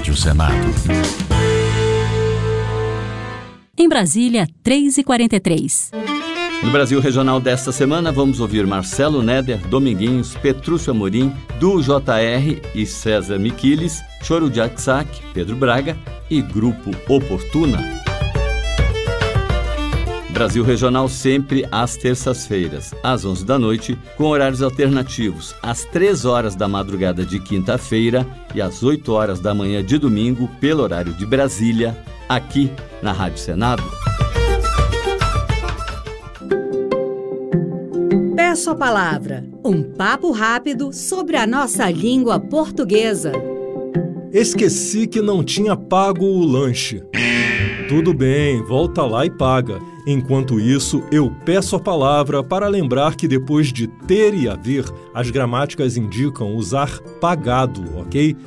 Rádio Senado. Em Brasília, 3h43. No Brasil Regional desta semana, vamos ouvir Marcelo Neder, Dominguinhos, Petrúcio Amorim, Du JR e César Miquiles, Choro de Atsac, Pedro Braga e Grupo Oportuna. Brasil Regional sempre às terças-feiras, às 11 da noite, com horários alternativos, às 3 horas da madrugada de quinta-feira e às 8 horas da manhã de domingo, pelo horário de Brasília, aqui na Rádio Senado. Peço a palavra, um papo rápido sobre a nossa língua portuguesa. Esqueci que não tinha pago o lanche. Tudo bem, volta lá e paga. Enquanto isso, eu peço a palavra para lembrar que depois de ter e haver, as gramáticas indicam usar pagado, ok?